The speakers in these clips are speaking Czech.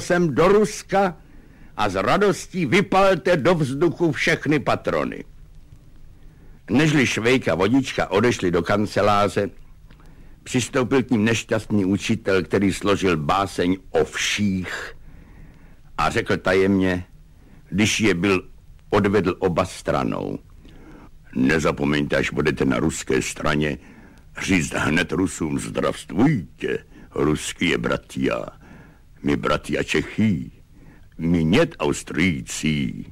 sem do Ruska a s radostí vypalte do vzduchu všechny patrony. Nežli Švejk a Vodička odešli do kanceláře, přistoupil k ním nešťastný učitel, který složil báseň o vších a řekl tajemně, když je byl, odvedl oba stranou. Nezapomeňte, až budete na ruské straně, říct hned Rusům zdravstvujte, ruský je bratia, my bratia Čechy, my nět Austrijci.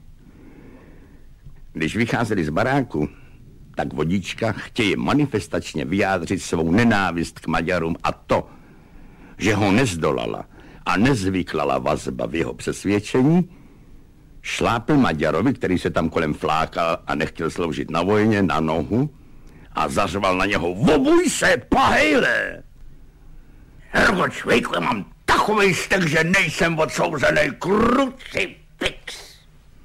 Když vycházeli z baráku, tak Vodička chtěje manifestačně vyjádřit svou nenávist k Maďarům a to, že ho nezdolala a nezvyklala vazba v jeho přesvědčení, šlápl Maďarovi, který se tam kolem flákal a nechtěl sloužit na vojně, na nohu a zařval na něho: Vobuj se, pahejle! Hergo Švejku, já mám takovej stek, že nejsem odsouzený, krucifix!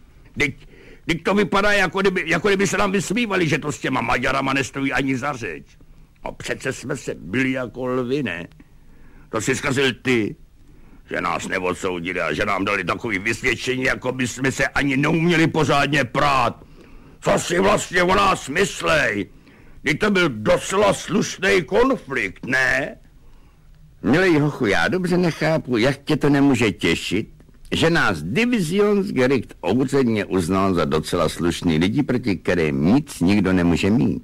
Teď to vypadá, jako kdyby se nám vysmívali, že to s těma Maďarama nestojí ani za řeč. A přece jsme se byli jako lvy, ne? To si zkazil ty, že nás neodsoudili a že nám dali takový vysvědčení, jako by jsme se ani neuměli pořádně prát. Co si vlastně o nás myslej? Teď to byl docela slušný konflikt, ne? Milej hochu, já dobře nechápu, jak tě to nemůže těšit, že nás Divisionsgericht úředně uznal za docela slušný lidi, proti kterým nic nikdo nemůže mít.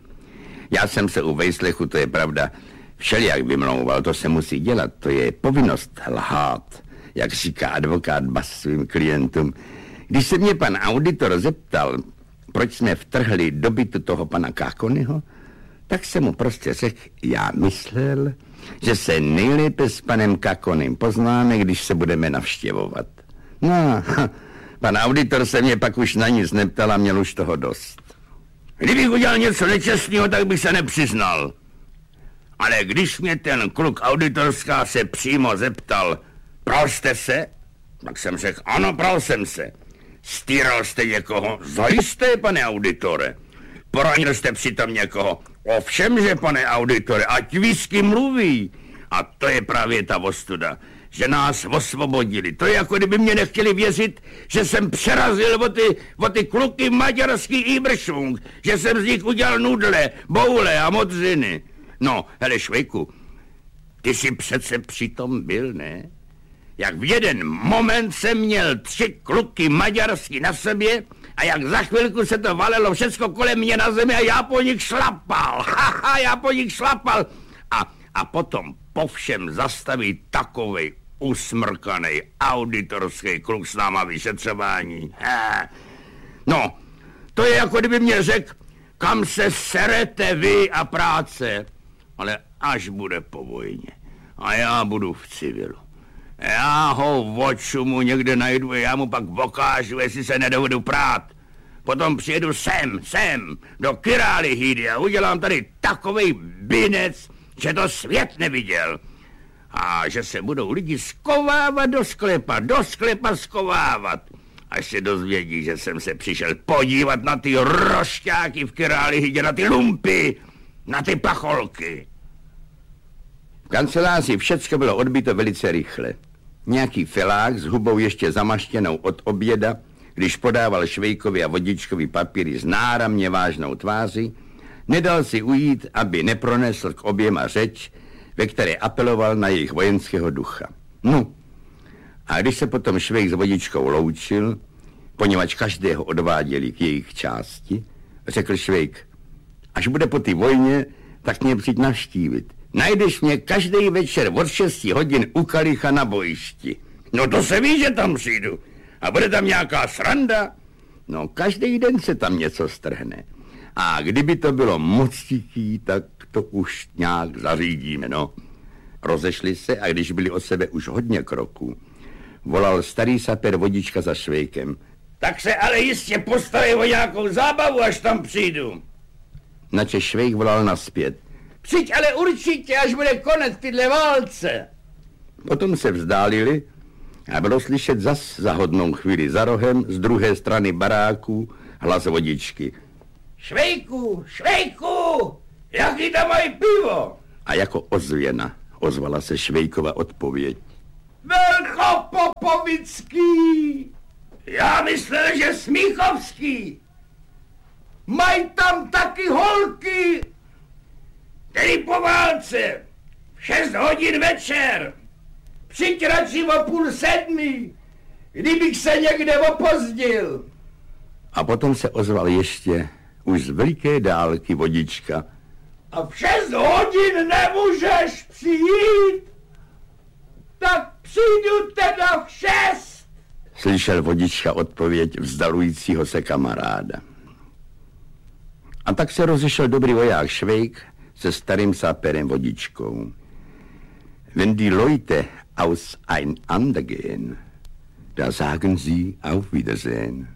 Já jsem se u vejslechu, to je pravda, všelijak vymlouval, to se musí dělat, to je povinnost lhát, jak říká advokát Bas svým klientům. Když se mě pan auditor zeptal, proč jsme vtrhli do bytu toho pana Kákonyho, tak jsem mu prostě řekl, já myslel, že se nejlépe s panem Kákonym poznáme, když se budeme navštěvovat. No, pan auditor se mě pak už na nic neptal a měl už toho dost. Kdybych udělal něco nečestného, tak bych se nepřiznal. Ale když mě ten kluk auditorská se přímo zeptal, pral jste se? Tak jsem řekl, ano, pral jsem se. Stýral jste někoho? Zajisté, pane auditore. Poranil jste přitom někoho? Ovšem, že pane auditore, ať whisky mluví. A to je právě ta ostuda, že nás osvobodili. To je jako kdyby mě nechtěli věřit, že jsem přerazil o ty kluky maďarský Iberšung, že jsem z nich udělal nudle, boule a modřiny. No, hele Švejku, ty jsi přece přitom byl, ne? Jak v jeden moment jsem měl 3 kluky maďarský na sobě a jak za chvilku se to valilo všecko kolem mě na zemi a já po nich šlapal. Já po nich šlapal. A potom po všem zastaví takovej usmrkanej auditorský kluk s náma vyšetřování. No, to je jako kdyby mě řekl, kam se serete vy a práce. Ale až bude po vojně a já budu v civilu. Já ho v očumu někde najdu a já mu pak ukážu, jestli se nedovedu prát. Potom přijedu sem, do Királihydy a udělám tady takovej binec, že to svět neviděl. A že se budou lidi skovávat do sklepa skovávat. Až se dozvědí, že jsem se přišel podívat na ty rošťáky v Királihydy, na ty lumpy, na ty pacholky. V kanceláři všecko bylo odbyto velice rychle. Nějaký felák s hubou ještě zamaštěnou od oběda, když podával Švejkovi a Vodičkovi papíry s náramně vážnou tváří, nedal si ujít, aby nepronesl k oběma řeč, ve které apeloval na jejich vojenského ducha. No, a když se potom Švejk s Vodičkou loučil, poněvadž každého odváděli k jejich části, řekl Švejk, až bude po té vojně, tak mě přijď navštívit. Najdeš mě každý večer od 6 hodin u Kalicha na bojišti. No to se ví, že tam přijdu. A bude tam nějaká sranda? No každý den se tam něco strhne. A kdyby to bylo moc tichý, tak to už nějak zařídíme, no. Rozešli se a když byli od sebe už hodně kroků, volal starý saper Vodička za Švejkem. Tak se ale jistě postarej o nějakou zábavu, až tam přijdu. Načež Švejk volal nazpět. Přijď ale určitě, až bude konec tyhle válce. Potom se vzdálili a bylo slyšet zas za hodnou chvíli za rohem z druhé strany baráku hlas Vodičky. Švejku, jaký tam mají pivo? A jako ozvěna ozvala se Švejkova odpověď. Velko Slivovický. Já myslel, že Smíchovský. Mají tam taky holky. Tedy po válce. V 6 hodin večer. Přijď radši o 6:30, kdybych se někde opozdil. A potom se ozval ještě už z veliké dálky vodička. A v 6 hodin nemůžeš přijít? Tak přijdu teda v 6. Slyšel vodička odpověď vzdalujícího se kamaráda. A tak se rozešel dobrý voják Švejk se starým sáperem vodičkou. Wenn die Leute auseinandergehen, da sagen sie auf Wiedersehen.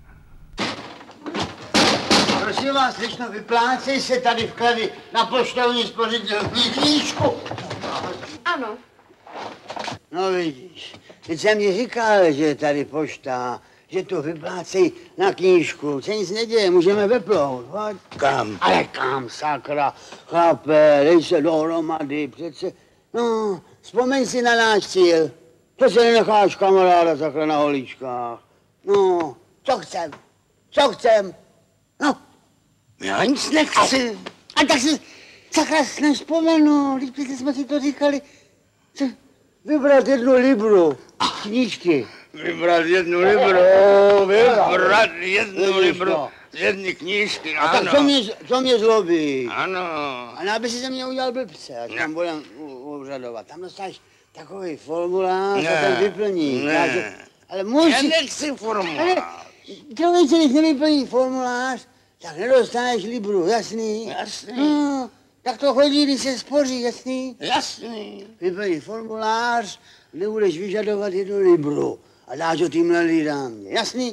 Prosím vás, slečno, vyplácej se tady vklady na poštovní spořitelní knížku. Ano. No vidíš, teď jsem mi říkal, že je tady pošta, že to vyplácej na knížku. Se nic neděje, můžeme vyplout. Hoď. Kam? Ale kam, sakra, chlape, dej se dohromady, přece. No, vzpomeň si na náš cíl. To se nenecháš kamaráda takhle na holičkách. No, co chcem? Co chcem? No. Já nic nechci. A tak si sakra nevzpomenu, když jsme si to říkali. Vybrat 1 libru knížky. Vybrat 1 libru, vybrat 1 libru z jedné knížky, ano. A tak co mě zlobí? Ano. A aby si ze mě udělal blbce, až tam budem úřadovat. Tam dostaneš takový formulář a ten vyplní. Ale musíš... Já nechci formulář. Člověče, když nevyplní formulář, tak nedostaneš libru, jasný? Jasný. No, tak to chodí, když se spoří, jasný? Jasný. Vyplní formulář, kde budeš vyžadovat 1 libru a dáš ho týmhle lidám, jasný?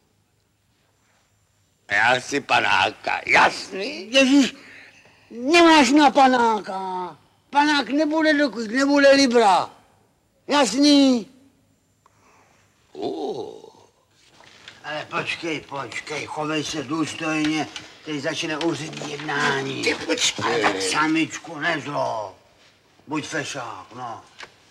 Já chci panáka, jasný? Ježíš, nemáš na panáka. Panák nebude, dokud nebude libra. Jasný? Ale počkej, chovej se důstojně, teď začne úřední jednání. Ty počkej. Ale tak samičku nezlo. Buď fešák, no.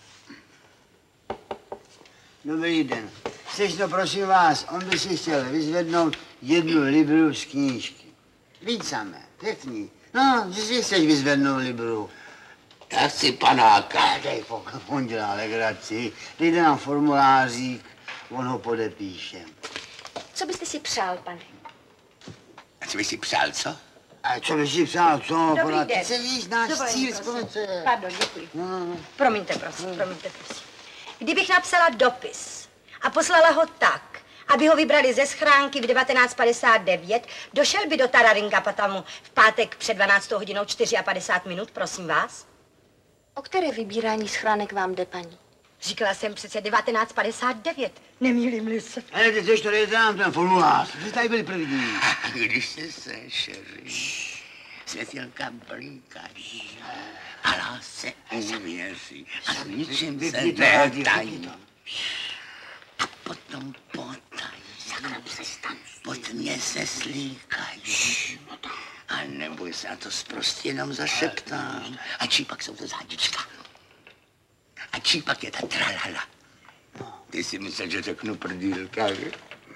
Dobrý den. Slečno, prosím vás, on by si chtěl vyzvednout 1 libru z knížky. Víc samé, pěkný. No, že si chceš vyzvednout libru. Já chci panáka. Dej, on dělá legraci. Dejte nám formulářík, on ho podepíše. Co byste si přál, pane? A co bys si přál, co? A co bys si přál, co? Dobrý den. Ty se víš, náš Dovolím, cíl, prosím. vzpomeň se. Pardon, děkuji. No. Promiňte, prosím. Kdybych napsala dopis a poslala ho tak, aby ho vybrali ze schránky v 19:59, došel by do Tararingapatamu v pátek před 12 hodinou 54 minut, prosím vás? O které vybírání schránek vám jde, paní? Říkala jsem přece 19:59, nemýlím-li se. Ale teď ještě dejte nám ten formulář, že tady byli první. Když se sešeří, světilka blíkají a lásce uvěří a s ničím se nehtají. A potom potají, pod mě se slíkají. A neboj se, a to prostě jenom zašeptám. A čípak jsou to zádička. A čípak je ta tralala. Ty si myslel, že řeknu prdýlka, že?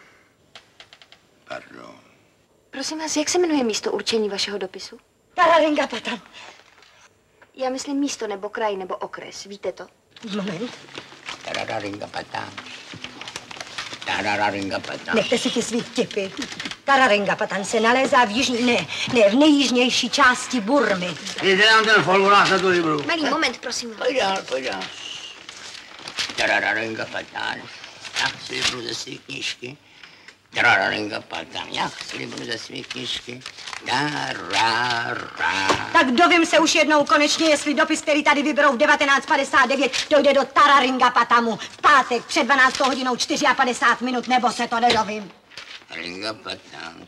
Pardon. Prosím vás, jak se jmenuje místo určení vašeho dopisu? Tararingapatam. Já myslím místo nebo kraj nebo okres, víte to? Moment. Tararingapatám. Tararingapatám. Nechte si ty svý vtipy. Tararingapatan se nalézá v jižní, ne, v nejjižnější části Burmy. Dejte nám ten formulář na tu libru. Malý moment, prosím vás. Pojď dál. Tararingapatám. Já chci libru ze svých knížky. Tararingapatám. Já chci libru ze svých knížky. Tak dovím se už jednou konečně, jestli dopis, který tady vyberou v 19:59, dojde do Tararingapatamu v pátek před 12 hodinou 54 minut, nebo se to nedovím. Tararingapatám.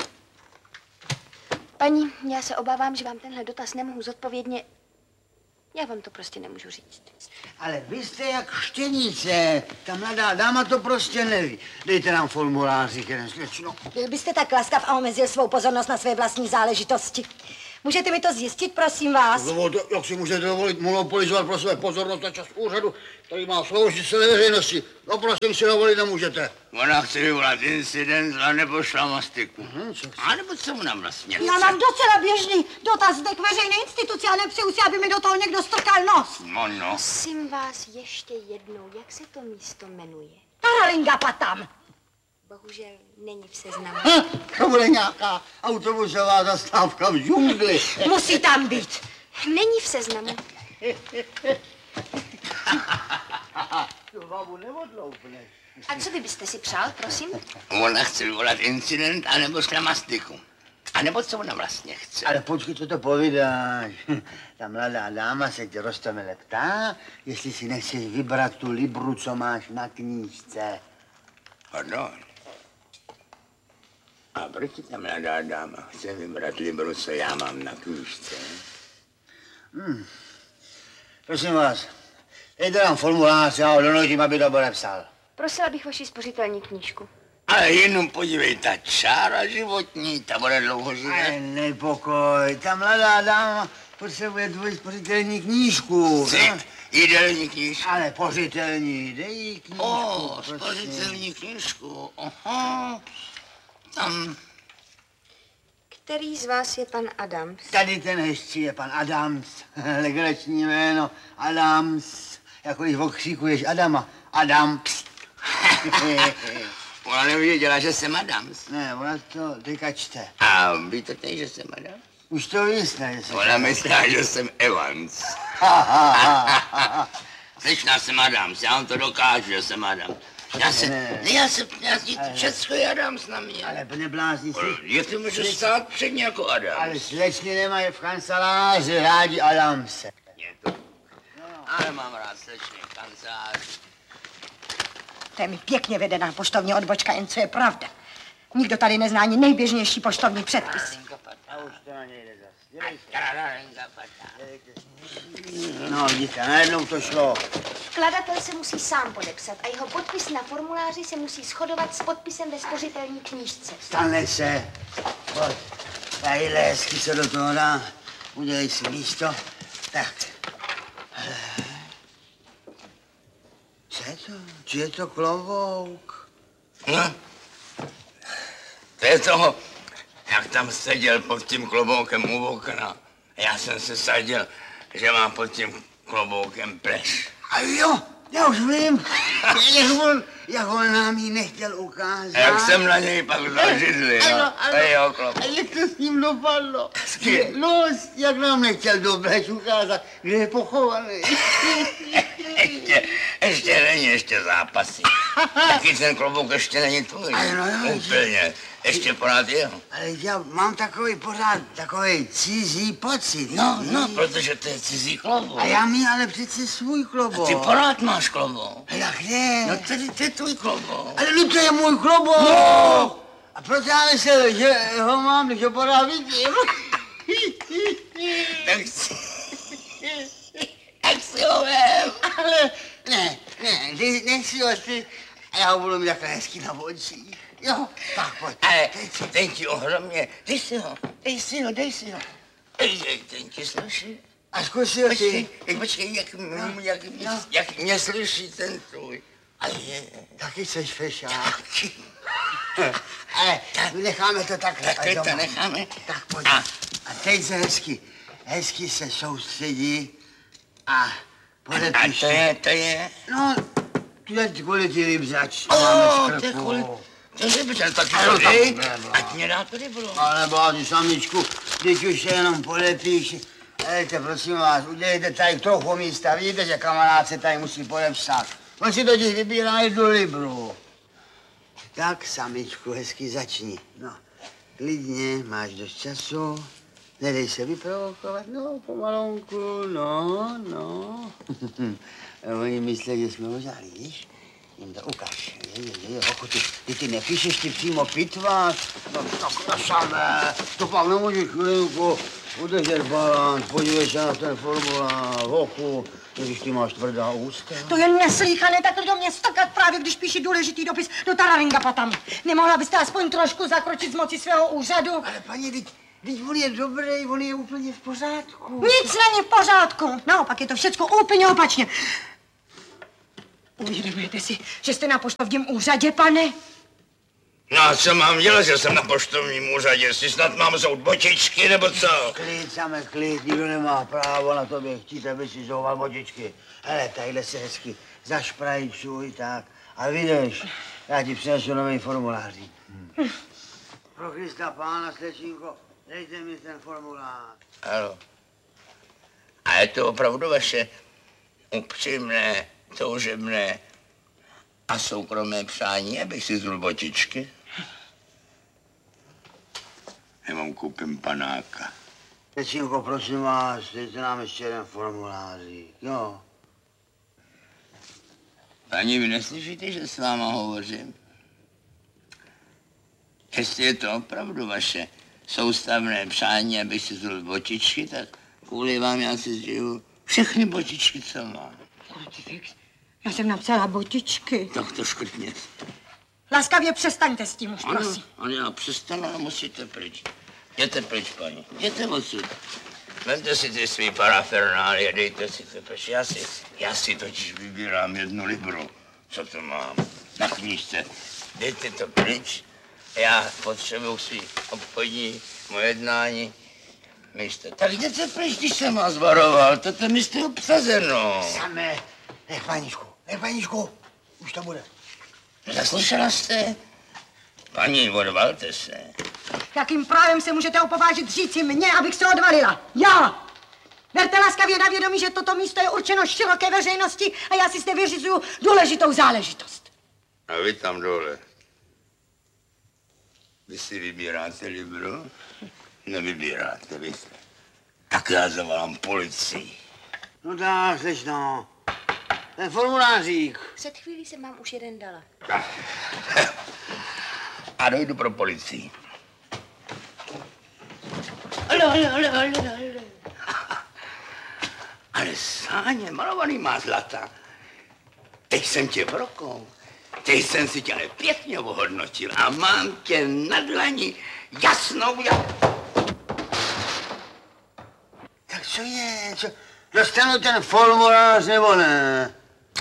Paní, já se obávám, že vám tenhle dotaz nemohu zodpovědně. Já vám to prostě nemůžu říct. Ale vy jste jak štěnice. Ta mladá dáma to prostě neví. Dejte nám formulářík, jeden slečno. Byl byste tak laskav a omezil svou pozornost na své vlastní záležitosti. Můžete mi to zjistit, prosím vás? Dovolte, jak si můžete dovolit monopolizovat pro své pozornost na čas úřadu, který má sloužit celé veřejnosti? No prosím, si dovolit nemůžete. Ona chce vyvolat incident a nebo šlamastiku. A nebo co ona vlastně chce? Já mám docela běžný dotazník veřejné instituce a nepřeju si, aby mi do toho někdo strkal nos. No. Prosím vás ještě jednou, jak se to místo jmenuje? Tararingapatam. Bohužel není v seznamu. To bude nějaká autobusová zastávka v džungli. Musí tam být. Není v seznamu. Tu babu neodloupneš. A co vy byste si přál, prosím? Ona chce vyvolat incident a nebo šlamastiku. A nebo co ona vlastně chce? Ale počkej, co to povídáš. Ta mladá dáma se tě roztomile ptá, jestli si nechceš vybrat tu libru, co máš na knížce. Pardon. A proč ta mladá dáma chce vybrat libru, co já mám na knížce? Prosím vás, dejte nám formulář, já ho donožím, aby to podepsal. Prosila bych vaši spořitelní knížku. Ale jenom podívej, ta čára životní, ta bude dlouho žít. Nepokoj, ta mladá dáma potřebuje tvoji spořitelní knížku. Jídelní knížku. Ale pořitelní, dej jí knížku. Spořitelní knížku, aha. Tam. Který z vás je pan Adams? Tady ten hezčí je pan Adams, legrační jméno, Adams, jako když okřikuješ Adama, Adams. Ona nevěděla, že jsem Adams. Ne, ona to teďka čte. A víte teď, že jsem Adams? Už to víš, ne? Že Ona myslela, že jsem Evans. Slyšná jsem Adams, já vám to dokážu, že jsem Adams. Já všechno je Adams na mě. Ale neblázni si. Jak to může stát předně jako Adams? Ale slečny nemají v kanceláři rádi Adamse. Ale mám rád slečny v kanceláři. To je mi pěkně vedená poštovní odbočka, jen co je pravda. Nikdo tady nezná ani nejběžnější poštovní předpisy. A už to na něj jde zas. No, vidíte, najednou to šlo. Vkladatel se musí sám podepsat a jeho podpis na formuláři se musí shodovat s podpisem ve spořitelní knížce. Stane se. Pojď. Tadyhle hezky se do toho dá. Udělej si místo. Tak. Co je to? Či je to klobouk? No, to je toho, jak tam seděl pod tím kloboukem u okna. Já jsem se sadil, že má pod tím kloboukem pleš. A jo, já už vím. Jak on nám ji nechtěl ukázat. A jak jsem na něj pak vzal židli, no. To je jeho klobouk. A jak to s ním dopadlo? No, jak nám nechtěl dobře ukázat, kde je pochovaný. Ještě zápasy. Taky ten klobouk ještě není tvůj. Úplně. Ještě pořád jeho. Ale já mám takový cizí pocit. No, protože to je cizí klobouk. A já mít ale přece svůj klobouk. Ty pořád máš klobouk. A jak ne? No tady to je tvůj klobouk. Ale no to je můj klobouk. No. A proč já myslím, že ho mám, když ho pořád vidím? Tak si ho vem. Ale ne, nech si ho ty. A já ho budu mít takhle hezky na očích. Jo, tak pojď. Ale ten ti ohromně, dej si ho. Ten ti slyší. A zkusil ty. Počkej, jak mě slyší ten tvůj. Taky seš fešák. Ale necháme to takhle. Tak to necháme. Tak pojď. A teď se hezky se soustředí a podepíš. A to je? No, kvůli ty libřač. To je kvůli. To je libřač, taky to dej. Ať mě dá to libro. Ale bázi, samičku, teď už se jenom podepíš. Hejte, prosím vás, udělejte tady trochu místa. Vidíte, že kamarád se tady musí podepsat. On si totiž vybírá jednu libru. Tak, samičku, hezky začni. No, klidně, máš dost času. Nedej se vyprovokovat, no, pomalonku, no. Oni myslí, že jsme ožali, víš? Jim to ukaž. Ty nepíšeš, ty přímo pitváš. No, to samé. To pak nemůžeš chvilku udržet balans, podívej se na ten formulář, hochu, když ty máš tvrdá ústa. To je neslýchané, takhle do mě stakat právě, když píši důležitý dopis do Tararingapatam. Nemohla byste aspoň trošku zakročit z moci svého úřadu? Ale paní, Teď on je dobrý, on je úplně v pořádku. Nic není v pořádku. Naopak je to všecko úplně opačně. Uvědomujete si, že jste na poštovním úřadě, pane? No a co mám dělat, že jsem na poštovním úřadě? Jestli snad mám zout botičky, nebo co? Klid, same klid, nikdo nemá právo na tobě chtít, aby si zouval botičky. Hele, tadyhle se hezky zašprajčuj, tak. A vydrž, já ti přinesu nový formulář. Pro Krista pána, slečinko, dejte mi ten formulář. Ano. A je to opravdu vaše upřímné, toužebné a soukromé přání, abych si zul botičky? Já vám koupím panáka. Slečinko, prosím vás, dejte nám ještě jeden formulářík, jo? Paní, vy neslyšíte, že s váma hovořím? Jestli je to opravdu vaše soustavné přání, abych si zul botičky, tak kvůli vám já si zřiju všechny botičky, co mám. Krucifix, já jsem napsala botičky. Tak to škrtněte. Laskavě přestaňte s tím už, prosím. Ano, já přestanu, ale musíte pryč. Jděte pryč, paní. Jděte odsud. Vemte si ty svý parafernálie, dejte si to pryč. Já si totiž vybírám 1 libru. Co to mám? Na knížce. Dejte to pryč. Já potřebuji si obchodní moje jednání. Místo. Tak jděte pryč, když jsem vás varoval. Toto místo je obsazeno. Samé, paníčku, už to bude. Zaslyšela jste? Paní, odvalte se. Jakým právem se můžete opovážit říci mně, abych se odvalila? Já! Berte laskavě na vědomí, že toto místo je určeno široké veřejnosti a já si zde vyřizuju důležitou záležitost. A vy tam dole. Vy si vybíráte libro? Nevybíráte, vy jste. Tak já zavolám policii. No tak, slečno. Ten formulářík. Před chvílí jsem vám už jeden dala. A dojdu pro policii. Ale Sáně, malovaný má zlata. Teď jsem tě prokol. Teď jsem si tě ale pěkně ohodnotil a mám tě na dlani jasnou jak... Tak co je? Co? Dostanu ten formulář nebo ne?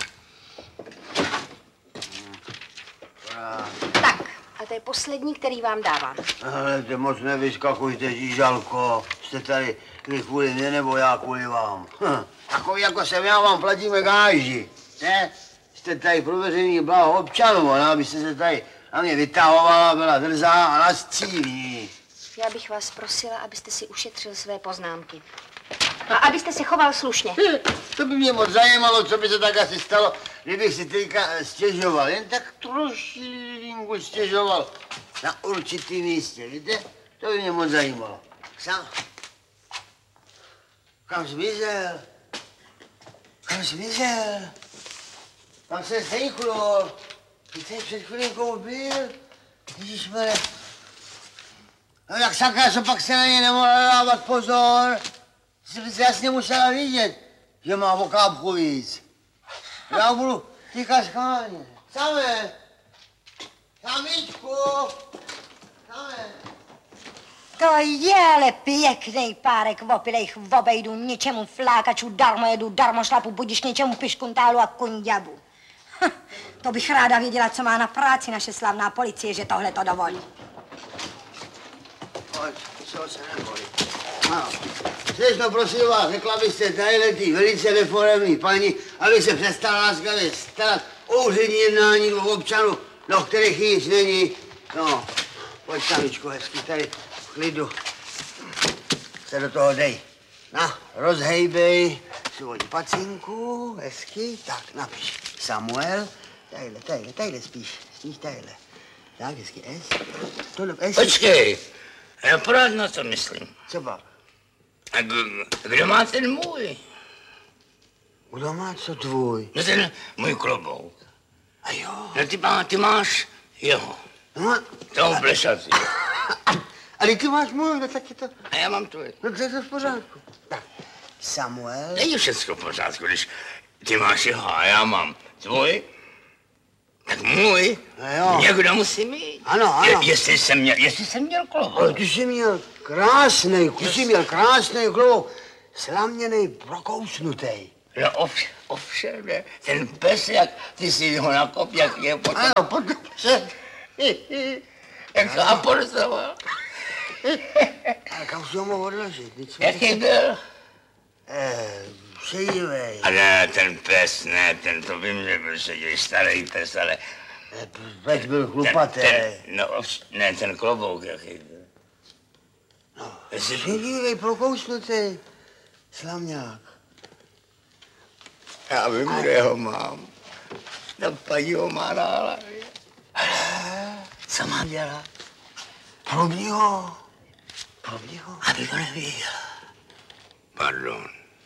Tak, a to je poslední, který vám dávám. Ale ty moc nevyskakujte, žížalko. Jste tady vy kvůli mě nebo já kvůli vám. Takový jako jsem já vám platíme gáži. Ne? Jste tady pro veřejný blaho občanů, ne? Abyste se tady na mě vytahovala, byla drzá a nastřílí. Já bych vás prosila, abyste si ušetřil své poznámky. A abyste se choval slušně. To by mě moc zajímalo, co by se tak asi stalo, kdybych si teďka stěžoval. Jen tak trošku stěžoval na určitý místě, víte? To by mě moc zajímalo. Sam. Kam zmizel? Kam zmizel? Tam se sejchlul. Ty tady před chvilinkou byl. Ježišmane. No tak sakra, co pak se na ně nemohla dávat pozor. Jsi se jasně musela vidět, že má o kápku víc. Já budu týkat schválně. Samé! Samičku! Samé! To je ale pěkný párek opilejch v obejdu, ničemu flákačů, darmojedu, darmošlapu, budiš něčemu piškuntálu a kunďabu. To bych ráda věděla, co má na práci naše slavná policie, že tohle to dovolí. Pojď, co se neboj. Ano. Slečno, prosím vás, řekla byste tadyhle velice reformní paní, aby se přestala láskavě starat o úřední jednání dvou občanů, do kterých nic není. No, pojď samičku, hezky tady v klidu. Se do toho dej. Na, rozhejbej svoji pacinku, hezky, tak napiš. Samuel, tadyhle spíš tadyhle. Tak, hezky, tohle, Počkej, já pořád na to myslím. Co pak? A kdo má ten můj? Kdo má co tvůj? No ten můj klobouk. A jo. No ty máš jeho. No, Toho plešací. ale ty máš můj, no tak je to... A já mám tvůj. No to je to v pořádku. Tak, Samuel... Není všechno v pořádku, když ty máš jeho a já mám tvůj. Tak můj. Jo. Někdo musí mít. Ano. Jestli jsem měl klobouk. Ale ty jsi měl krásný klobouk. Slaměnej, prokousnutý. No ovšem, ne. Ten pes, jak ty si ho nakop, jak je potom... Ano, potom se... Jak to aportoval. A kam jsi ho mohl odložit? Jaký byl? Šedivej. A ne, ten pes, ne, ten to vím, že byl šedivý, starý pes, ale... Pes byl chlupatý. Ne, ten klobouk, jaký byl. No, šedivej, prokousnutý. Slamňák. Já vím, kde ho mám. Ta paní ho má na hlavě. Co mám dělat? Probí ho. Aby to neviděl. Pardon.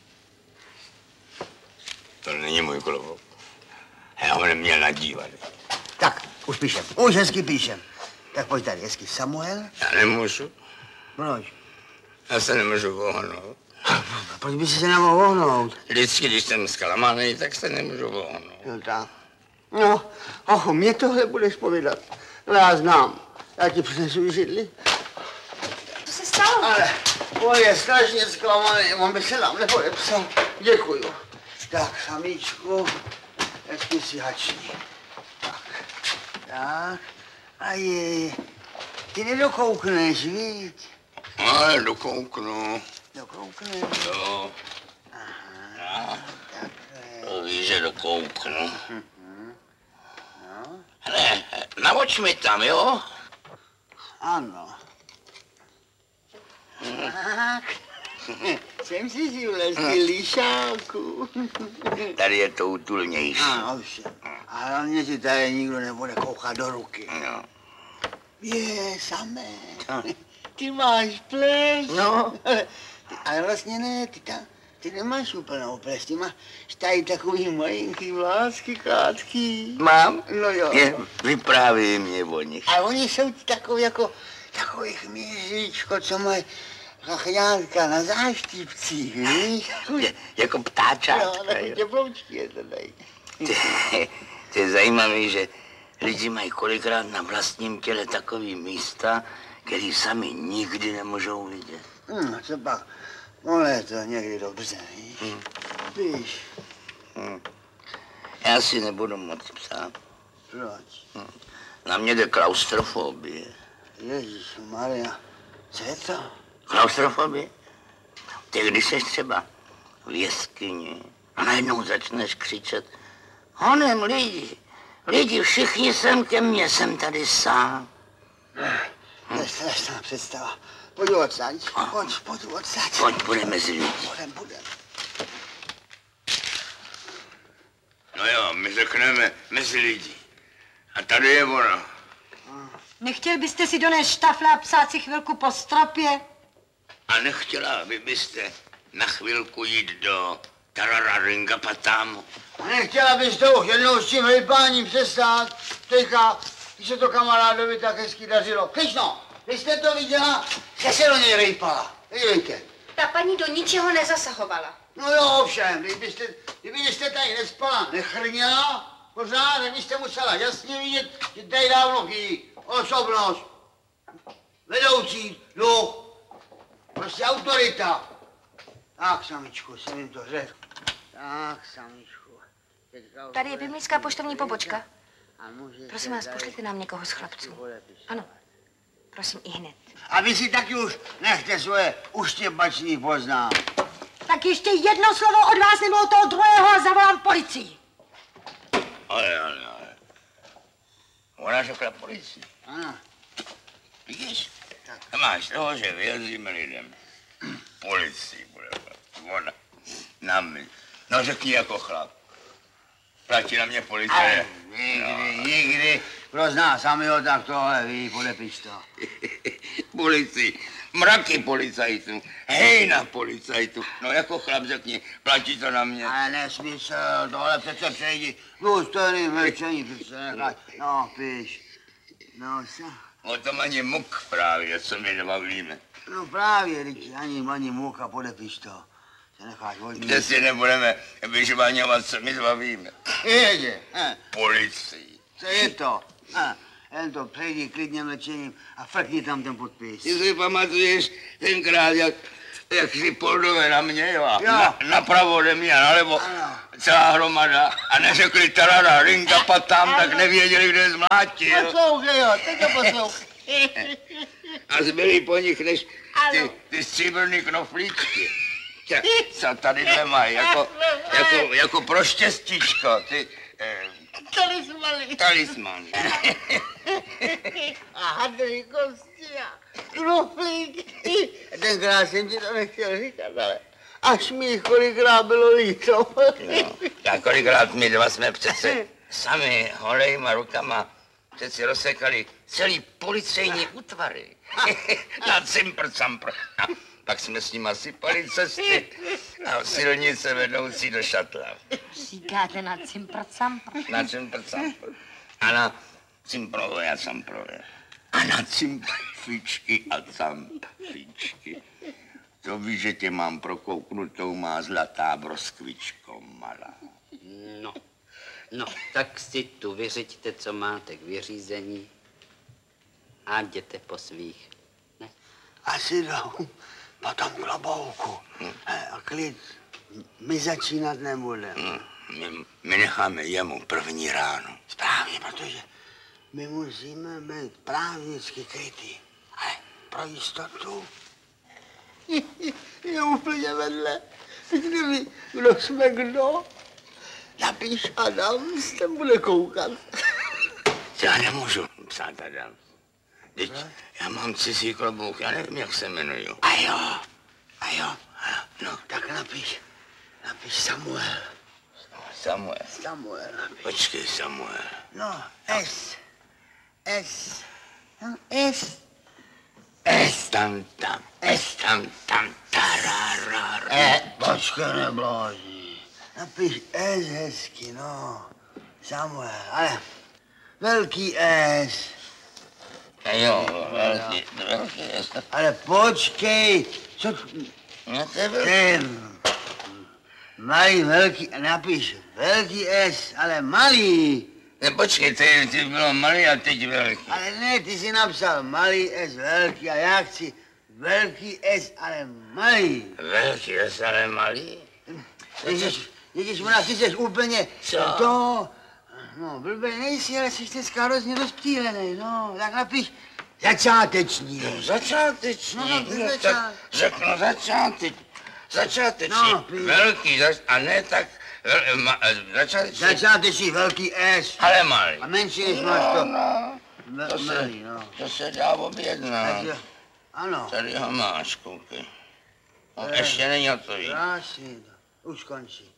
To není můj klobouk. Já ho neměl nadívat. Tak, už píšem. Už hezky píšem. Tak pojď tady, hezky. Samuel? Já nemůžu. Proč? Já se nemůžu vohnout. Proč by si se nemohl vohnout? Vždycky, když jsem zklamaný, tak se nemůžu vohnout. No tak. No, mě tohle budeš povídat. No já znám. Já ti přinesu židli. Co se stalo? Ale on je strašně zklamaný, on by se nám nepodepsal. Děkuju. Tak, samíčku, hezky si hační. Tak. A ty nedokoukneš, víš? Ale dokouknu. Dokoukneš? Jo. Aha. To víš, že dokouknu. Hele, navoč mi tam, jo? Ano. Tak. Jsem si si vlezky líšáku. Tady je to útulnější. Ano, ovšem. A hlavně si tady nikdo nebude koukat do ruky. No. Je, samé. Ty máš ples. No. Ale vlastně ne, ty nemáš úplnou ples, ty máš tady takový malinký vlásky krátký. Mám? No jo. Vyprávěj mě o nich. A oni jsou takový jako, takový chmíříčko, co mají chachňátka na záštipcích, víš? Jako ptáčátka. No, takový teploučky je to dají. To je zajímavé, že lidi mají kolikrát na vlastním těle takový místa, který sami nikdy nemůžou vidět. Co pak? Ono je to někdy dobře, víš? Víš? Já si nebudu moc psát. Proč? Na mě jde klaustrofobie. Ježišmarja, co je to? Klaustrofobie? Ty když jsi třeba v jeskyni a najednou začneš křičet: honem lidi, všichni sem ke mně, jsem tady sám. To je strašná představa. Pojď odsaď, pojď odsaď. Pojď, budeme mezi lidi. Budem. No jo, my řekneme mezi lidi. A tady je ono. Nechtěl byste si donést štafle a psát si chvilku po stropě? A nechtěla byste na chvilku jít do Tarararingapatámu? Nechtěla bys to už jednou s tím rejpáním přestát? Teďka, když se to kamarádovi tak hezky dařilo. Kryšno, vy jste to viděla, že se do něj rejpala. Dívejte. Ta paní do ničeho nezasahovala. No jo, ovšem, kdybyste tady nespala, nechrněla pořád, tak byste musela jasně vidět, že tady dávno chybí osobnost, vedoucí, duch, prostě autorita. Tak, samičku, jsem jim to řekl. Tak, samičku. Tady je biblická poštovní pobočka. Prosím vás, pošlete nám někoho z chlapců. Ano, prosím i hned. A vy si taky už nechte svoje uštěpační poznámky. Tak ještě jedno slovo od vás nebo od toho druhého a zavolám policii. Ale. Ona řekla policii. Ano. Vidíš? Tak máš toho, že vyjezíme lidem. Policii bude. Ona. Na mě. No řekni jako chlap. Platí na mě policie. Nikdy. Kdo zná samého, tak tohle ví, podepiš to. Policii. Mraky policajtů. Hejna policajtů. No jako chlap řekni, platí to na mě. Ale nesmysl, tohle přece přejdi. Důstojný mlčení, přece nechaj. No, píš. No, co? O tom ani muk právě, co my nebavíme. No právě, ani muka, podepiš to. Se necháš hodně. Kde si nebudeme vyžvaňovat, co my zbavíme. Ježe, Policii. to je to. Jen to přejdi klidně mlčením a frkni tam ten podpis. Ty si pamatuješ tenkrát, jak si poldové na mě, jo? Napravo ode mě a nalevo celá hromada a neřekli tarara, ringa patám, tak nevěděli, kde je zmlátil. Poslouchej, jo, teď to poslouchej. A zbyli po nich než ty stříbrný knoflíčky. Co tadyhle mají, jako pro štěstíčko, ty... Talismany. A hadry kosti a knoflíky. Tenkrát jsem ti to nechtěl říkat, ale až mi kolikrát bylo líto. No, a kolikrát my dva jsme přece sami holejma rukama přeci rozsekali celý policejní útvary. Na cimpr-campr. Pak jsme s nima sypali cesty a silnice vedoucí do šatla. Říkáte na cimpr-campr? Na cimpr-campr. A na cimprové a camprové. A na cimpfičky a campfičky. To víš, že tě mám prokouknutou, má zlatá broskvičko malá. No, tak si tu vyřiďte, co máte k vyřízení a jděte po svých. Ne? Asi jdou potom klobouku. A klid, my začínat nebudeme. My necháme jemu první ráno. Správně, protože my musíme být právnicky krytý. Ale pro jistotu je úplně vedle. Kdyby, kdo jsme kdo, napíš Adams, ten bude koukat. Já nemůžu psát Adams. Teď já mám cizí klobouk, já nevím, jak se jmenuju. A jo. No, tak napiš Samuel. Samuel napiš. Počkej, Samuel. No, S. Tam, tararara. Počkej, neblázni. Napiš S hezky, no. Samuel, ale velký S. Jo, velký S. Ale počkej, co No, to je velký. Malý, velký, napiš velký S, ale malý. Ne, počkej, ty bylo malý a teď velký. Ale ne, ty jsi napsal malý S, velký a já chci velký S, ale malý. Velký S, ale malý? Ježišmona, ty jsi úplně to... No, blbej nejsi, ale jsi dneska hrozně rozptýlenej, no. Tak napiš začáteční. No, začáteční. No, tak řeknu začáteční. No, velký, a ne tak... začáteční. Začáteční velký S. Ale malý. A menší, než máš to. Malý, no. To se dá objednat. Ano. Tady ho máš, koukej. No, ještě není hotový. Krásný. Už končí.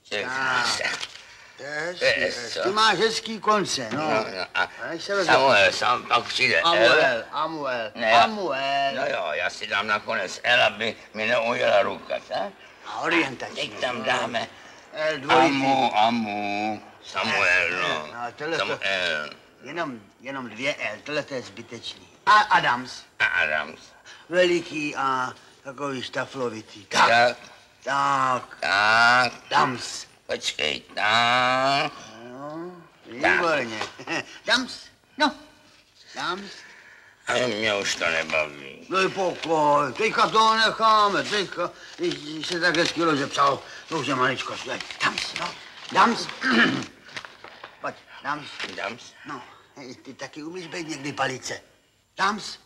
Ty máš hezký konce, no. A Samuel, pak přijde L. Amuel. No jo, já si dám nakonec L, aby mi neujela ruka, tak? A orientační. Teď tam dáme L dvojitý. Amu. Samuel, no. Samuel. Jenom 2 L, tohle to je zbytečný. A Adams. Veliký a takový štaflovitý. Tak. Dams. Počkej, tak. No, výborně. Dams. Dams. A mě už to nebaví. No i pokoj, teďka to necháme, když se tak hezky rozepsal, to už je maličko, Dams. Pojď, Dams. No, ty taky umíš být někdy palice. Dams.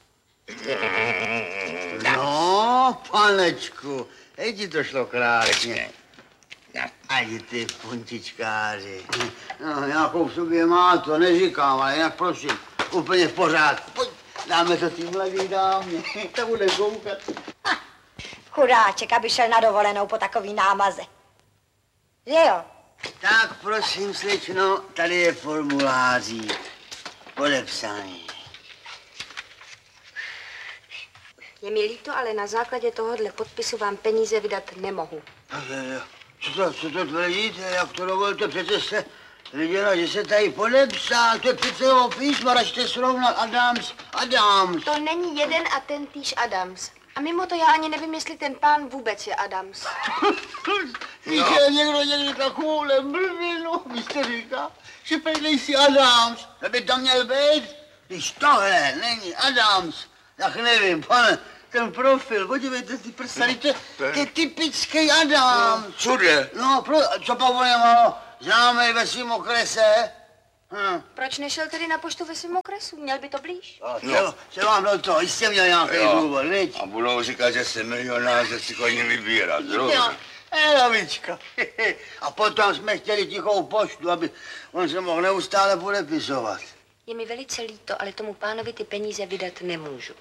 No, panečku, hej ti to šlo krásně. Ani ty puntičkáři. No, nějakou v sobě má to, neříkám, ale jinak prosím, úplně v pořádku. Pojď, dáme to tý mladý dámě, ta bude koukat. Chudáček, aby šel na dovolenou po takový námaze. Že jo? Tak prosím, slečno, tady je formulářík podepsaný. Je mi líto, ale na základě tohohle podpisu vám peníze vydat nemohu. Co to tvrdíte? Jak to dovolíte? Přece jste viděla, že se tady podepsal. To je přece jeho písmo, račte srovnat Adams. To není jeden a ten týž Adams. A mimo to já ani nevím, jestli ten pán vůbec je Adams. Viděl někdo někdy takovouhle blbinu? Vy jste říká, že prý nejsi Adams. Kdyby to měl být? Když tohle není Adams, tak nevím, pane, ten profil, podívejte ty prstany, to je typický Adams. Cude. No, co pak on je malo známý ve svým okrese? Proč nešel tedy na poštu ve svém okresu? Měl by to blíž. Se vám do toho, jistě měl nějaký důvod, viď? A budou říkat, že jsem milionář, že si chodím vybírat. Lavička. A potom jsme chtěli tichou poštu, aby on se mohl neustále podepisovat. Je mi velice líto, ale tomu pánovi ty peníze vydat nemůžu.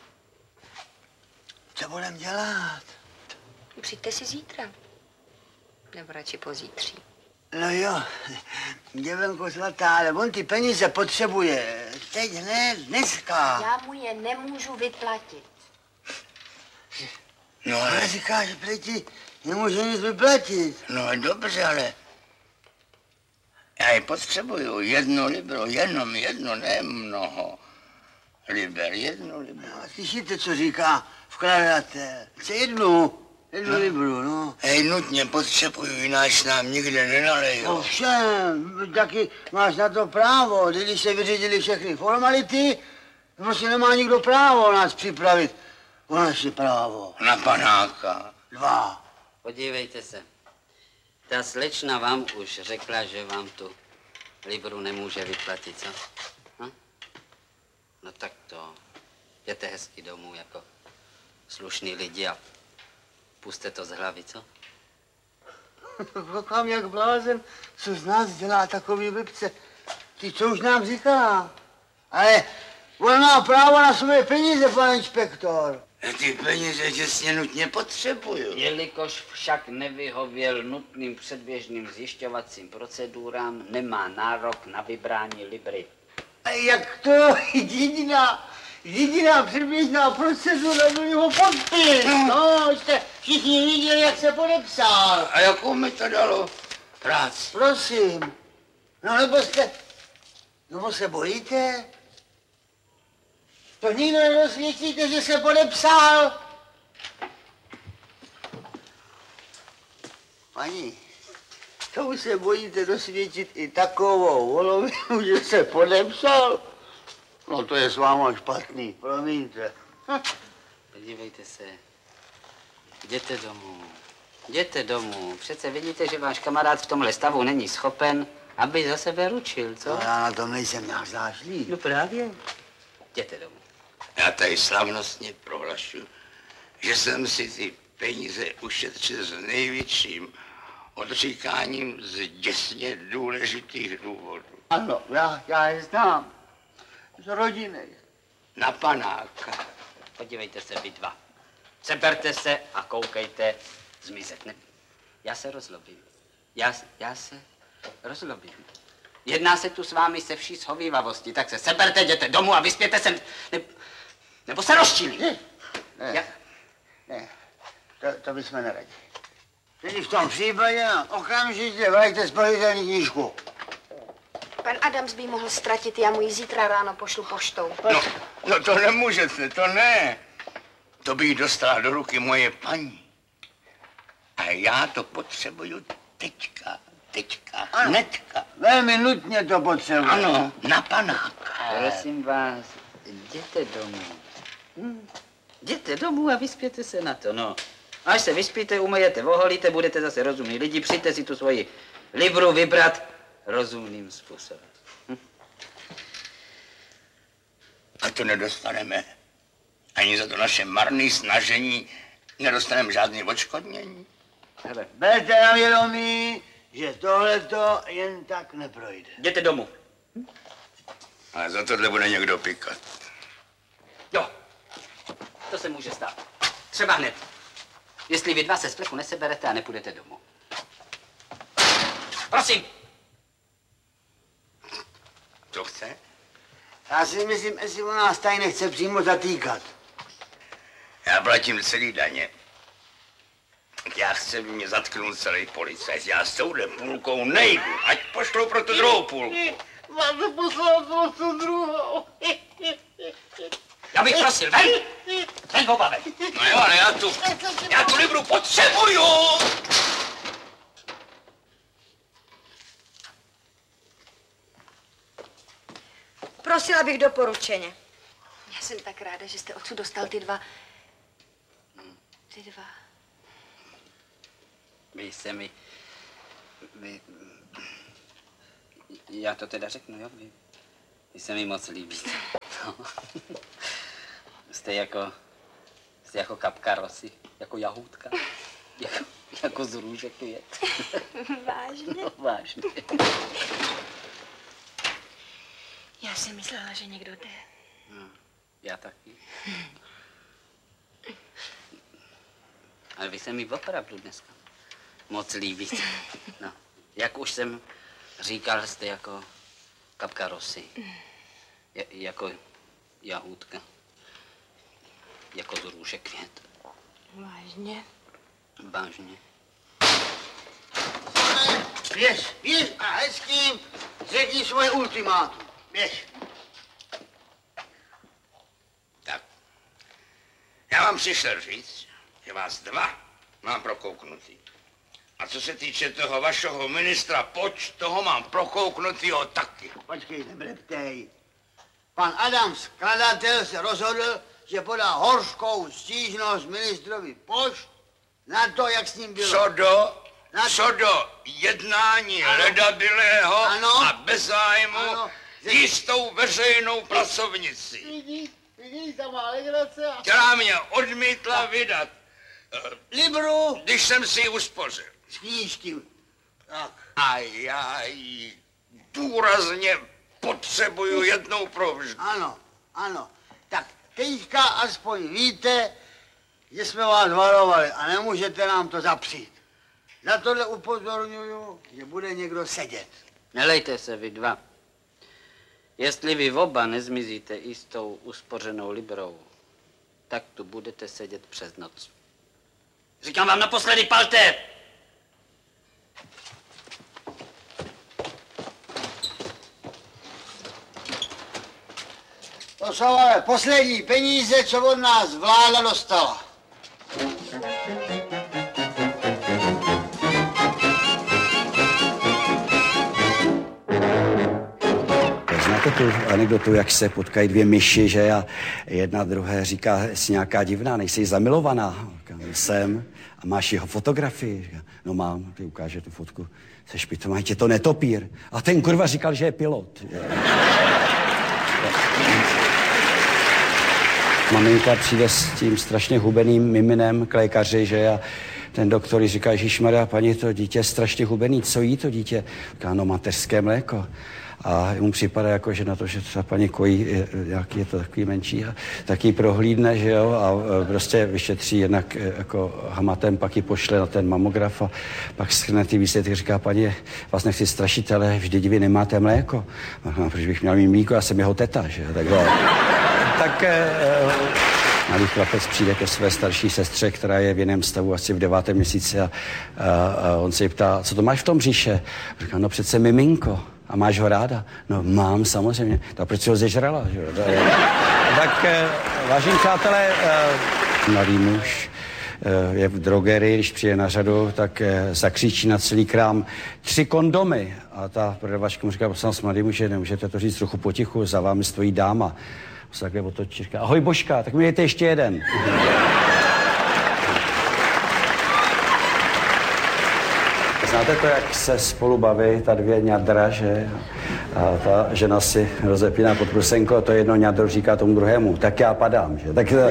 Co budem dělat? Přijďte si zítra. Nebo radši pozítří. No jo, děvenko zlatá, ale on ty peníze potřebuje. Teď hned, dneska. Já mu je nemůžu vyplatit. No Ale říká, že prý ti nemůže nic vyplatit. No dobře, ale já je potřebuju 1 libro, jenom 1, ne mnoho. Liber, 1 libro. No, slyšíte, co říká vkladatel? Chce 1 libru, no. Hej, nutně potřebuju, jináč nám nikde nenalejou. Ovšem, taky máš na to právo, když se vyřídili všechny formality, prostě nemá nikdo právo nás připravit o naše právo. Na panáka. 2. Podívejte se. Ta slečna vám už řekla, že vám tu libru nemůže vyplatit, co? No tak to. Jděte hezky domů jako slušný lidi a puste to z hlavy, co? Koukám jak blázen, co z nás dělá takový blbce. Ty co už nám říká? Ale on má právo na své peníze, pane inspektor. Ty peníze těsně nutně potřebuju. Jelikož však nevyhověl nutným předběžným zjišťovacím procedurám, nemá nárok na vybrání libry. A jak to? Jediná předběžná procedura do něho podpis. No, jste všichni viděli, jak se podepsal. A jakou mi to dalo práci? Prosím. No, nebo se bojíte? To nikdo nedosvědčíte, že se podepsal? Paní, to už se bojíte dosvědčit i takovou volovinu, že se podepsal? No to je s váma špatný, promiňte. Podívejte se. Jděte domů. Jděte domů. Přece vidíte, že váš kamarád v tomhle stavu není schopen, aby za sebe ručil, co? No, já na tom nejsem nějak zášlý. No právě. Jděte domů. Já tady slavnostně prohlašuji, že jsem si ty peníze ušetřil s největším odříkáním z děsně důležitých důvodů. Ano, já je znám. Z rodiny. Na panáka. Podívejte se vy dva. Seberte se a koukejte zmizet. Ne? Já se rozlobím. Já se rozlobím. Jedná se tu s vámi se vší shovívavosti, tak se seberte, jděte domů a vyspěte se, nebo se rozčílím. Ne, to bychom neradi. Tedy v tom případě okamžitě vrajte spořitelní knížku. Pan Adams by mohl ztratit, já mu ji zítra ráno pošlu poštou. No to nemůžete, to ne. To by jí dostala do ruky moje paní. A já to potřebuju teďka, hnedka. Velmi nutně to potřebuji. Ano, na panáka. Prosím vás, jděte domů. Jděte domů a vyspěte se na to, no. Až se vyspíte, umyjete, oholíte, budete zase rozumní lidi, přijďte si tu svoji libru vybrat rozumným způsobem. A to nedostaneme. Ani za to naše marné snažení nedostaneme žádné odškodnění. Hele, Berte na vědomí, že tohleto jen tak neprojde. jděte domů. Ale za tohle bude někdo pikat. Jo, to se může stát. Třeba hned. Jestli vy dva se z plechu neseberete a nepůjdete domů. Prosím. Co chce? Já si myslím, jestli on nás tady nechce přímo zatýkat. Já platím celý daně. Já chci mě zatknout celý policajt. Já s touhle půlkou nejdu. Ať pošlou pro tu druhou půlku. Máte poslat pro tu druhou. Já bych prosil, ven! Ven, oba ven! No jo, ale já tu libru potřebuju! Prosila bych doporučeně. Já jsem tak ráda, že jste odsud dostal ty dva. Vy já to teda řeknu, jo? Vy se mi moc líbíte. No. Jste jako kapka rosy, jako jahůdka, jako z růže květ. Vážně? No, vážně. Já jsem myslela, že někdo jde. No, já taky. Ale vy se mi opravdu dneska moc líbíte. No, jak už jsem říkal, jste jako kapka rosy. Jako jahůdka. Jako z růže květ. Vážně? Vážně. Běž a hezkým řekni svoje ultimátum. Běž. Tak. Já vám přišel říct, že vás dva mám prokouknutý. A co se týče toho vašeho ministra Poč, toho mám prokouknutýho taky. Počkej, nebleptej. Pan Adams, skladatel, se rozhodl, že podá hořkou stížnost ministrovi Poč na to, jak s ním bylo. Co do jednání ledabilého a bez zájmu jistou veřejnou pracovnici. Vidíš, ta má legrace a... Která mě odmítla vydat. Libru. Když jsem si ji uspořil. S knížky. Tak. A já ji důrazně potřebuju jednou provždy. Ano. Tak teďka aspoň víte, že jsme vás varovali a nemůžete nám to zapřít. Za tohle upozorňuju, že bude někdo sedět. Nelejte se vy dva. Jestli vy oba nezmizíte i s tou uspořenou librou, tak tu budete sedět přes noc. Říkám vám naposledy, palte! To jsou ale poslední peníze, co od nás vláda dostala. Znáte tu anekdotu, jak se potkají dvě myši, že a jedna druhé říká, jsi nějaká divná, nejsi zamilovaná. Jsem. A máš jeho fotografii? Říká, no mám, ty ukáže tu fotku. Seš pitomá, tě to netopír. A ten kurva říkal, že je pilot. Maminka přijde s tím strašně hubeným miminem k lékaři, že a ten doktor říká, ježišmarja, paní, to dítě je strašně hubený, co jí to dítě? Říká, no mateřské mléko. A mu připadá jako, že na to, že třeba paní kojí, jak je to takový menší, tak ji prohlídne, že jo, a prostě vyšetří jednak jako hamatem, pak ji pošle na ten mamograf a pak shrne ty výsledky, říká, paní, vás nechci strašit, ale vždyť vy nemáte mléko. A proč bych měl mít mlíko, já jsem jeho teta, že jo, tak malý chlapec přijde ke své starší sestře, která je v jiném stavu, asi v 9. měsíci a on se jí ptá, co to máš v tom břiše? Říká, no přece miminko. A máš ho ráda? No mám, samozřejmě. Tak proč si ho zežrala? Že? Tak vážení přátelé, mladý muž je v drogerii, když přijde na řadu, tak zakřičí na celý krám 3 kondomy. A ta prodavačka mu říká, prosím vás, mladý muže, nemůžete to říct trochu potichu, za vámi stojí dáma. On se takhle otočí, říká, ahoj Božka, tak mi dejte ještě jeden. Znáte to, jak se spolu baví ta dvě ňadra, že? A ta žena si rozepíná pod prusenko a to jedno ňadro říká tomu druhému, tak já padám, že? Tak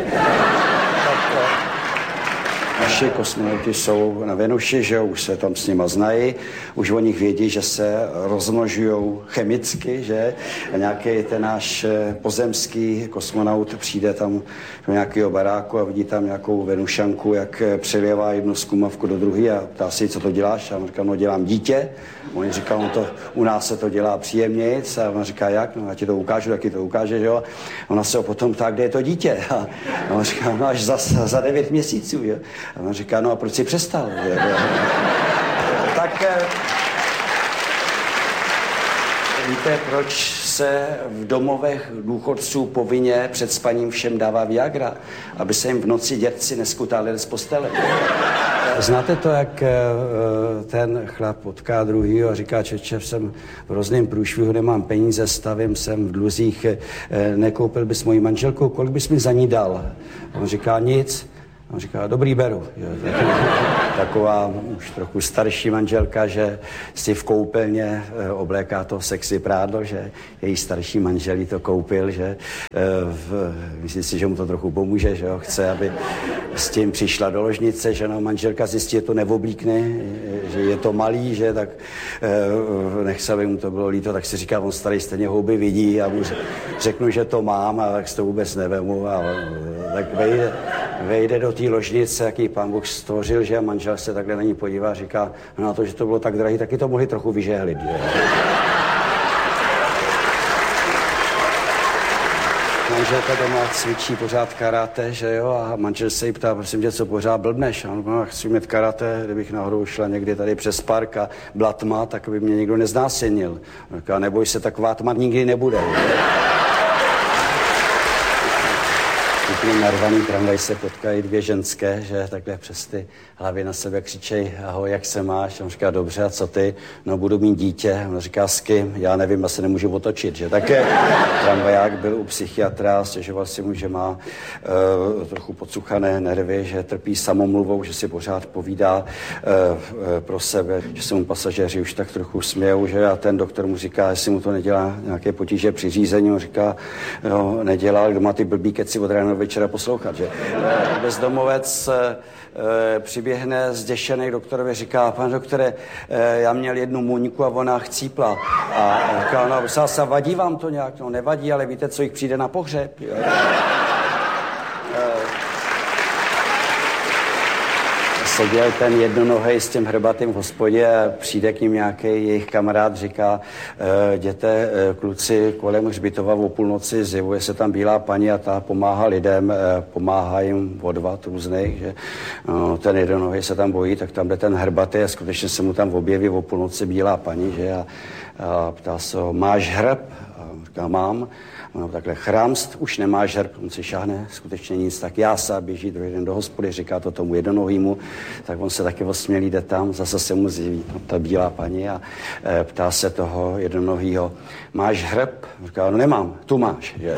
naši kosmonauti jsou na Venuši, že už se tam s nima znají, už o nich vědí, že se rozmnožují chemicky, že? A nějaký ten náš pozemský kosmonaut přijde tam do nějakého baráku a vidí tam nějakou Venušanku, jak přelévá jednu skumavku do druhé a ptá si, co to děláš? A on říká, no dělám dítě. On říká, no to, u nás se to dělá příjemnějc. A on říká, jak? No já ti to ukážu, taky to ukáže, že jo? Ona se ho potom ptá, kde je to dítě? A on říká, no až za 9 měsíců, jo? A on říká, no a proč jsi přestal? Tak Víte, proč se v domovech důchodců povinně před spaním všem dává Viagra? Aby se jim v noci dětci neskutálili z postele. Znáte to, jak ten chlap potká druhýho a říká, čeče, jsem v hrozném průšvihu, nemám peníze, stavím, jsem v dluzích, nekoupil bys moji manželku, kolik bys mi za ní dal? A on říká, nic. A on říká, dobrý, beru. Taková už trochu starší manželka, že si v koupelně obléká to sexy prádlo, že její starší manžel jí to koupil, že myslí si, že mu to trochu pomůže, že jo, chce, aby s tím přišla do ložnice, že no, manželka zjistí, že to neoblíkne, že je to malý, že tak nechce, aby mu to bylo líto, tak si říká, on starý stejně houby vidí a mu řeknu, že to mám a tak si to vůbec nevemu a tak vejde do té ložnice, jaký pán Bůh stvořil, že manžel se takhle na ní podívá a říká, na to, že to bylo tak drahý, taky to mohli trochu vyžehlit. Že? Manželka doma cvičí pořád karate, že jo, a manžel se jí ptá, prosím tě, co pořád blbneš? A no, chci mít karate, kdybych náhodou šla někdy tady přes park a byla tma, tak by mě nikdo neznásilnil. A neboj se, taková tma nikdy nebude. Úplně narvaný tramvaj se potkají dvě ženské, že takhle přes ty hlavy na sebe křičej, ahoj, jak se máš? On říká, dobře, a co ty? No, budu mít dítě. On říká, s kým? Já nevím, asi nemůžu otočit, že? Také tramvaják byl u psychiatra, stěžoval si mu, že má trochu podsuchané nervy, že trpí samomluvou, že si pořád povídá pro sebe, že se mu pasažéři už tak trochu smějou, že? A ten doktor mu říká, jestli mu to nedělá nějaké potíže při řízení. On říká, no, nedělá, kdo má ty blbý keci od rána do večera poslouchat, že? Bezdomovec přiběhne zděšený doktorovi, říká, pane doktore, já měl jednu muňku a ona chcípla. A říká, no, se vadí vám to nějak? No, nevadí, ale víte, co jich přijde na pohřeb? Seděl ten jednonohej s tím hrbatým v hospodě a přijde k ním nějaký jejich kamarád, říká, jděte, kluci, kolem hřbitova o půlnoci, zjevuje se tam bílá paní a ta pomáhá lidem, pomáhá jim odvat různých, že no, ten jednonohej se tam bojí, tak tam jde ten hrbatý a skutečně se mu tam objeví o půlnoci bílá paní, že a ptá se ho, máš hrb? A říká, mám. No, takhle chrámst, už nemá žerb, on si šáhne, skutečně nic, tak jása, běží druhý den do hospody, říká to tomu jednonohýmu, tak on se taky osmělí, jde tam, zase se mu zjeví ta bílá paní a ptá se toho jednonohýho, máš hrb? Říká, no nemám, tu máš. Že?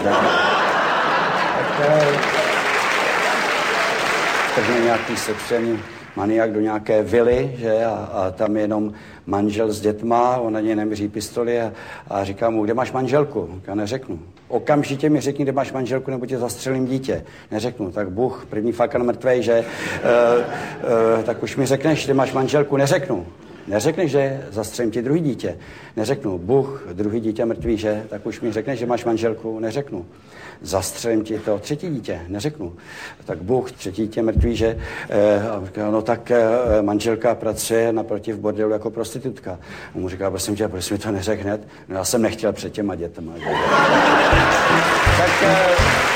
Trhne nějaký sepřený maniak do nějaké vily, že? A tam je jenom manžel s dětma, on na něj nemíří pistoli a říká mu, kde máš manželku? Já neřeknu. Okamžitě mi řekni, kde máš manželku, nebo tě zastřelím dítě. Neřeknu, tak Bůh, první fakan mrtvej, že? Tak už mi řekneš, kde máš manželku, neřeknu. Neřekneš, že zastřelím ti druhý dítě. Neřeknu, Bůh, druhý dítě mrtvý, že? Tak už mi řekneš, že máš manželku, neřeknu. Zastřelím ti to třetí dítě, neřeknu. Tak Bůh, třetí dítě mrtvý, že? No tak manželka pracuje naproti v bordelu jako prostitutka. On mu říká, prosím tě, proč mi to neřekne? No já jsem nechtěl před těma dětma. Tak